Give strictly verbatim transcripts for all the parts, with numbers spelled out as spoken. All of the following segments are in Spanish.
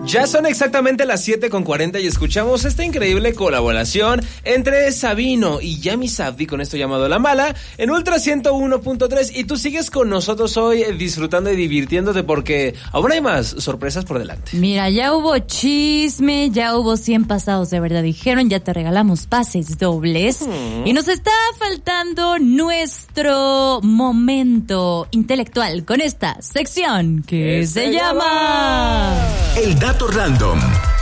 Ya son exactamente las siete con cuarenta y escuchamos esta increíble colaboración entre Sabino y Yami Sabdi con esto llamado La Mala en Ultra ciento uno punto tres, y tú sigues con nosotros hoy disfrutando y divirtiéndote porque aún hay más sorpresas por delante. Mira, ya hubo chisme, ya hubo cien pasados de verdad dijeron, ya te regalamos pases dobles uh-huh. y nos está faltando nuestro momento intelectual con esta sección que se, se llama... El dato random.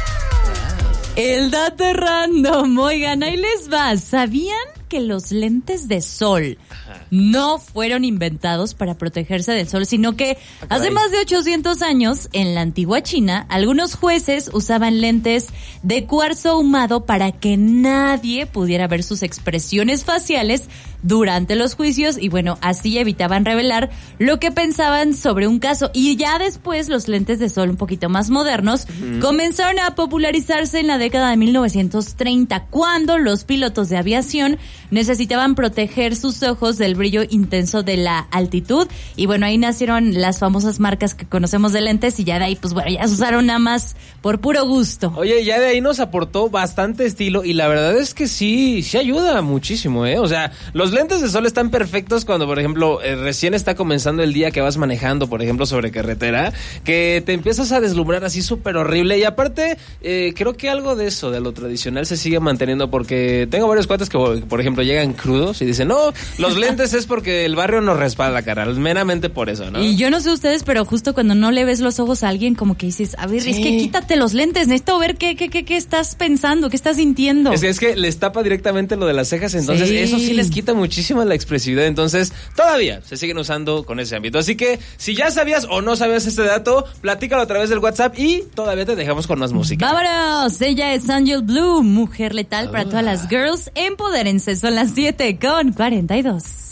El dato random. Oigan, ahí les va. ¿Sabían que los lentes de sol no fueron inventados para protegerse del sol, sino que hace más de ochocientos años, en la antigua China, algunos jueces usaban lentes de cuarzo ahumado para que nadie pudiera ver sus expresiones faciales durante los juicios y bueno, así evitaban revelar lo que pensaban sobre un caso. Y ya después los lentes de sol un poquito más modernos uh-huh. comenzaron a popularizarse en la década de mil novecientos treinta, cuando los pilotos de aviación necesitaban proteger sus ojos del brillo intenso de la altitud y bueno, ahí nacieron las famosas marcas que conocemos de lentes y ya de ahí pues bueno, ya se usaron nada más por puro gusto. Oye, ya de ahí nos aportó bastante estilo y la verdad es que sí, sí ayuda muchísimo, ¿eh? O sea, los lentes de sol están perfectos cuando, por ejemplo, eh, recién está comenzando el día que vas manejando, por ejemplo, sobre carretera, que te empiezas a deslumbrar así súper horrible y aparte, eh, creo que algo de eso, de lo tradicional se sigue manteniendo porque tengo varios cuates que, por ejemplo, llegan crudos y dicen, no, los lentes es porque el barrio nos respalda, cara, meramente por eso, ¿no? Y yo no sé ustedes, pero justo cuando no le ves los ojos a alguien, como que dices, a ver, sí. es que quítate los lentes, necesito ver qué, qué, qué, qué estás pensando, qué estás sintiendo. Es que, es que les tapa directamente lo de las cejas, entonces sí. eso sí les quita muchísimo la expresividad, entonces todavía se siguen usando con ese ámbito. Así que si ya sabías o no sabías este dato, platícalo a través del WhatsApp y todavía te dejamos con más música. ¡Vámonos! Ella es Angel Blue, mujer letal oh. para todas las girls. Empodérense, son las siete con cuarenta y dos.